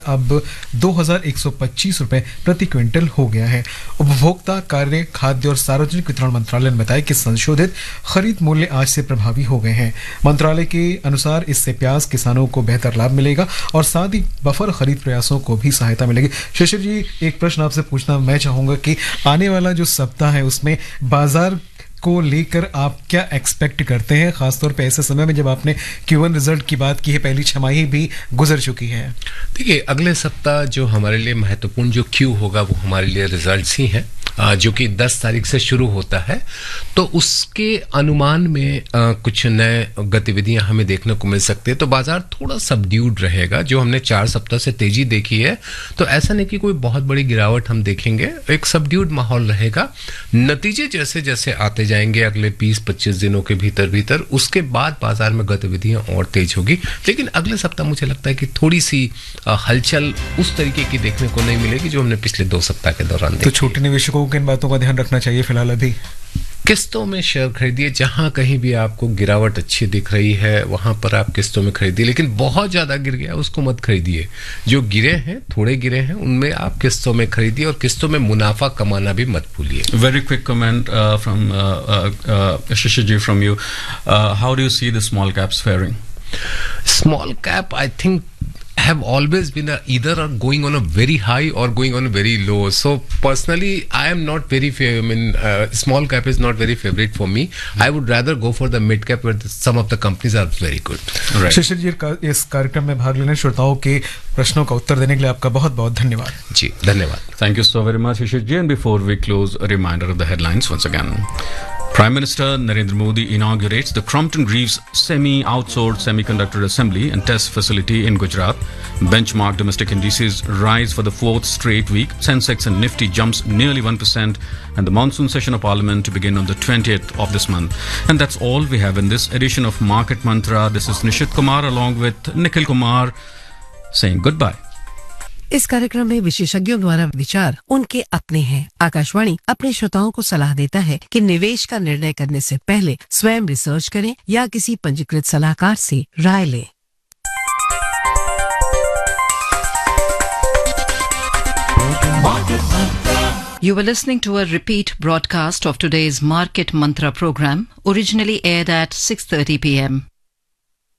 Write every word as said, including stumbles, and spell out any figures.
अब दो हज़ार एक सौ पच्चीस रुपए प्रति क्विंटल हो गया है। उपभोक्ता कार्य, खाद्य और सार्वजनिक वितरण मंत्रालय ने बताया कि संशोधित खरीद मूल्य आज से प्रभावी हो गए हैं। मंत्रालय के अनुसार इससे प्याज किसानों को बेहतर लाभ मिलेगा और साथ ही बफर खरीद प्रयासों को भी सहायता मिलेगी। शिशिर जी, एक प्रश्न आपसे पूछना मैं चाहूंगा कि आने वाला जो सप्ताह है उसमें बाजार को लेकर आप क्या एक्सपेक्ट करते हैं, खासतौर पे ऐसे समय में जब आपने क्यू वन रिजल्ट की बात की है, पहली छमाही भी गुजर चुकी है। देखिए, अगले सप्ताह जो हमारे लिए महत्वपूर्ण जो क्यू होगा वो हमारे लिए रिजल्ट्स ही हैं, जो कि दस तारीख से शुरू होता है। तो उसके अनुमान में आ, कुछ नए गतिविधियां हमें देखने को मिल सकती है। तो बाजार थोड़ा सबड्यूड रहेगा। जो हमने चार सप्ताह से तेजी देखी है, तो ऐसा नहीं कि कोई बहुत बड़ी गिरावट हम देखेंगे, एक सबड्यूड माहौल रहेगा। नतीजे जैसे जैसे आते जाएंगे अगले बीस पच्चीस दिनों के भीतर भीतर, उसके बाद बाजार में गतिविधियां और तेज होगी। लेकिन अगले सप्ताह मुझे लगता है कि थोड़ी सी हलचल उस तरीके की देखने को नहीं मिलेगी जो हमने पिछले दो सप्ताह के दौरान देखी। तो छोटे निवेशकों को किन बातों का ध्यान रखना चाहिए फिलहाल? अभी किस्तों में शेयर खरीदिए। जहां कहीं भी आपको गिरावट अच्छी दिख रही है वहां पर आप किस्तों में खरीदिए, लेकिन बहुत ज्यादा गिर गया उसको मत खरीदिए। जो गिरे हैं, थोड़े गिरे हैं, उनमें आप किस्तों में खरीदिए और किस्तों में मुनाफा कमाना भी मत भूलिए। Very quick comment from Shishir ji from you, how do you see the small caps fairing? Small cap, I think, have always been a, either are going on a very high or going on a very low. So personally, I am not very. I mean, uh, small cap is not very favorite for me. I would rather go for the mid cap, where the, some of the companies are very good. Right. शिशिर जी, इस कार्यक्रम में भाग लेने, श्रोताओं के प्रश्नों का उत्तर देने के लिए आपका बहुत बहुत धन्यवाद। जी, धन्यवाद। Thank you so very much, Shishir ji. And before we close, a reminder of the headlines once again. Prime Minister Narendra Modi inaugurates the Crompton Greaves semi-outsourced semiconductor assembly and test facility in Gujarat. Benchmark domestic indices rise for the fourth straight week. Sensex and Nifty jumps nearly one percent, and the monsoon session of Parliament to begin on the twentieth of this month. And that's all we have in this edition of Market Mantra. This is Nishit Kumar along with Nikhil Kumar saying goodbye. इस कार्यक्रम में विशेषज्ञों द्वारा विचार उनके अपने हैं। आकाशवाणी अपने श्रोताओं को सलाह देता है कि निवेश का निर्णय करने से पहले स्वयं रिसर्च करें या किसी पंजीकृत सलाहकार से राय लें। You were listening to a repeat broadcast of today's Market Mantra program, originally aired at six thirty p m